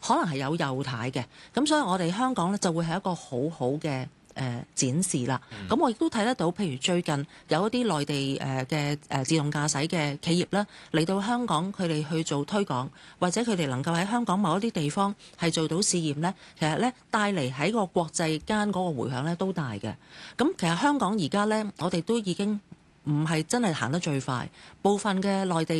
可能係有右軚嘅，咁所以我哋香港咧就會係一個好好嘅展示啦。咁我亦都睇得到，譬如最近有一啲內地嘅自動駕駛嘅企業啦，嚟到香港，佢哋去做推廣，或者佢哋能夠喺香港某一啲地方係做到試驗呢，其實呢帶嚟喺個國際間嗰個迴響呢都大嘅。咁其實香港而家呢，我哋都已經唔係真係行得最快，部分嘅內地